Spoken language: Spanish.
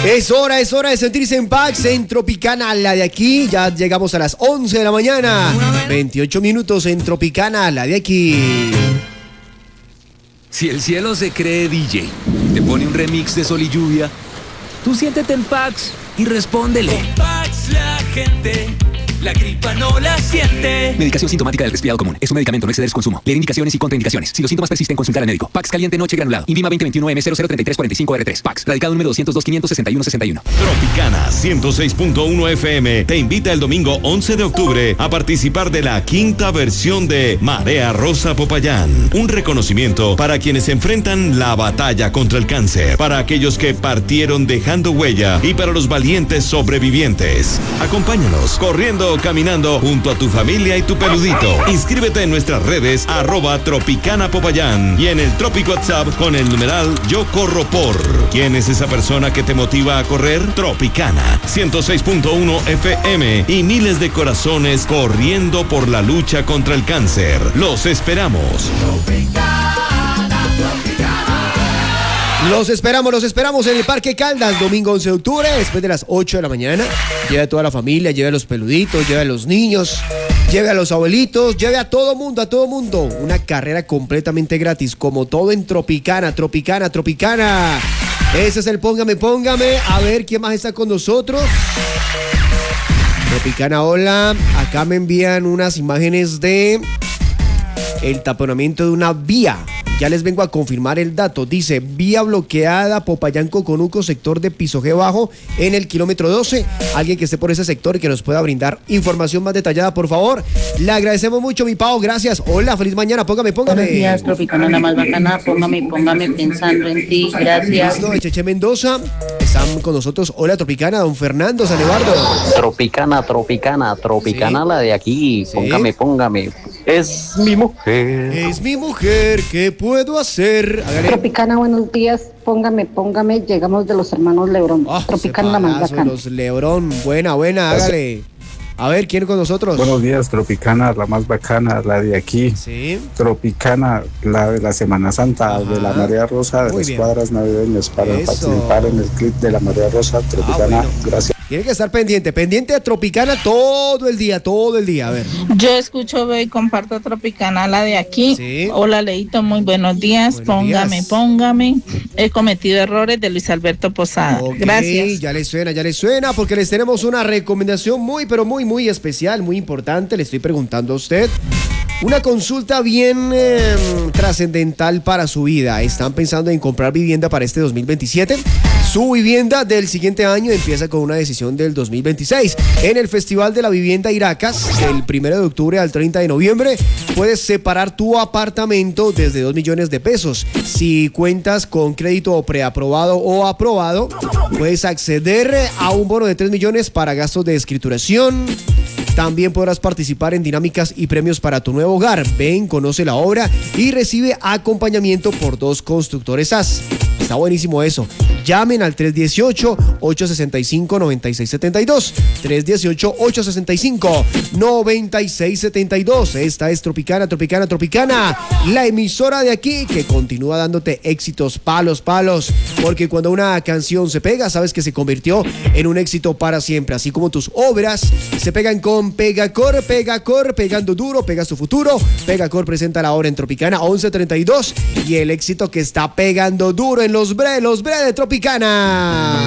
Es hora de sentirse en paz en Tropicana, la de aquí. Ya llegamos a las 11 de la mañana. 28 minutos en Tropicana, la de aquí. Si el cielo se cree DJ, te pone un remix de Sol y Lluvia, tú siéntete en Pax y respóndele. Con Pax la gente, la gripa no la siente. Medicación sintomática del resfriado común. Es un medicamento, no exceder su consumo. Leer indicaciones y contraindicaciones. Si los síntomas persisten, consultar al médico. Pax caliente noche granulado. Invima 2021M003345R3. Pax. Radicado número 202-561-61. Tropicana 106.1 FM te invita el domingo 11 de octubre a participar de la quinta versión de Marea Rosa Popayán. Un reconocimiento para quienes enfrentan la batalla contra el cáncer, para aquellos que partieron dejando huella y para los valientes sobrevivientes. Acompáñanos corriendo, caminando junto a tu familia y tu peludito. Inscríbete en nuestras redes @Tropicana Popayán y en el Tropic WhatsApp con el numeral Yo Corro Por. ¿Quién es esa persona que te motiva a correr? Tropicana 106.1 FM y miles de corazones corriendo por la lucha contra el cáncer. Los esperamos. Los esperamos en el Parque Caldas, domingo 11 de octubre, después de las 8 de la mañana. Lleve a toda la familia, lleve a los peluditos, lleve a los niños, lleve a los abuelitos, lleve a todo mundo, Una carrera completamente gratis, como todo en Tropicana. Ese es el Póngame. A ver quién más está con nosotros. Tropicana, hola. Acá me envían unas imágenes de el taponamiento de una vía. Ya les vengo a confirmar el dato. Dice, vía bloqueada, Popayán Coconuco, sector de Piso G bajo, en el kilómetro 12. Alguien que esté por ese sector y que nos pueda brindar información más detallada, por favor. Le agradecemos mucho, mi Pau, gracias. Hola, feliz mañana, póngame. Buenos días, Tropicana, la más bacana, póngame pensando en ti, gracias. Listo, de Cheche Mendoza, están con nosotros. Hola, Tropicana, don Fernando Sanevardo. Tropicana, ¿sí? La de aquí, ¿sí? Póngame. Es mi mujer, ¿qué puedo hacer? Hágale. Tropicana, buenos días, póngame, llegamos de los hermanos Lebrón. Tropicana, la más bacana. Los Lebrón, buena, hágale. A ver, ¿quién con nosotros? Buenos días, Tropicana, la más bacana, la de aquí. Sí. Tropicana, la de la Semana Santa, de la Marea Rosa, de las cuadras navideñas, para participar en el clip de la Marea Rosa. Tropicana, gracias. Tiene que estar pendiente de Tropicana todo el día, a ver. Yo escucho, veo y comparto Tropicana, la de aquí. Sí. Hola, Leito, muy buenos días. Póngame. He cometido errores de Luis Alberto Posada. Okay, gracias. Ya le suena, porque les tenemos una recomendación muy especial, muy importante. Le estoy preguntando a usted. Una consulta bien trascendental para su vida. ¿Están pensando en comprar vivienda para este 2027? Su vivienda del siguiente año empieza con una decisión del 2026. En el Festival de la Vivienda Iracas, del 1 de octubre al 30 de noviembre, puedes separar tu apartamento desde 2 millones de pesos. Si cuentas con crédito preaprobado o aprobado, puedes acceder a un bono de 3 millones para gastos de escrituración. También podrás participar en dinámicas y premios para tu nuevo hogar. Ven, conoce la obra y recibe acompañamiento por 2 constructores SAS. Está buenísimo eso. Llamen al 318-865-9672. 318-865-9672. Esta es Tropicana, la emisora de aquí que continúa dándote éxitos palos. Porque cuando una canción se pega, sabes que se convirtió en un éxito para siempre. Así como tus obras se pegan con Pegacor, pegando duro, pega su futuro. Pegacor presenta la hora en Tropicana 11:32 y el éxito que está pegando duro en los bre de Tropicana.